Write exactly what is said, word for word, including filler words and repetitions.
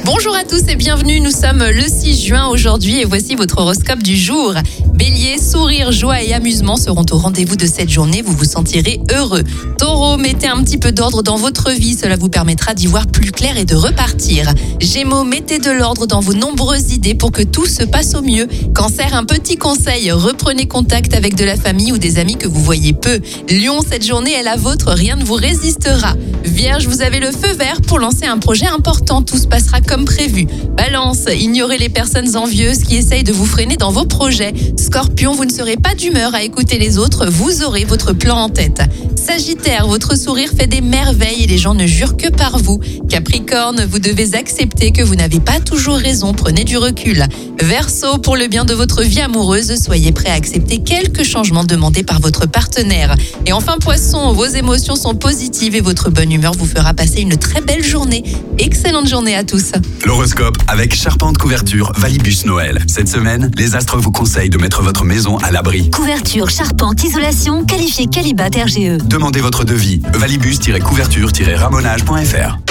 Bonjour à tous et bienvenue, nous sommes le six juin aujourd'hui et voici votre horoscope du jour. Bélier, sourire, joie et amusement seront au rendez-vous de cette journée, vous vous sentirez heureux. Taureau, mettez un petit peu d'ordre dans votre vie, cela vous permettra d'y voir plus clair et de repartir. Gémeaux, mettez de l'ordre dans vos nombreuses idées pour que tout se passe au mieux. Cancer, un petit conseil, reprenez contact avec de la famille ou des amis que vous voyez peu. Lion, cette journée est la vôtre, rien ne vous résistera. Vierge, vous avez le feu vert pour lancer un projet important, tout se passera comme prévu. Balance, ignorez les personnes envieuses qui essayent de vous freiner dans vos projets. Scorpion, vous ne serez pas d'humeur à écouter les autres, vous aurez votre plan en tête. Sagittaire, votre sourire fait des merveilles et les gens ne jurent que par vous. Capricorne, vous devez accepter que vous n'avez pas toujours raison, prenez du recul. Verseau, pour le bien de votre vie amoureuse, soyez prêt à accepter quelques changements demandés par votre partenaire. Et enfin Poisson, vos émotions sont positives et votre bonne humeur vous fera passer une très belle journée. Excellente journée à tous. L'horoscope avec Charpente Couverture Valibus Noël. Cette semaine, les astres vous conseillent de mettre votre maison à l'abri. Couverture, charpente, isolation, qualifié Qualibat R G E. Demandez votre devis valibus-couverture-ramonage point f r.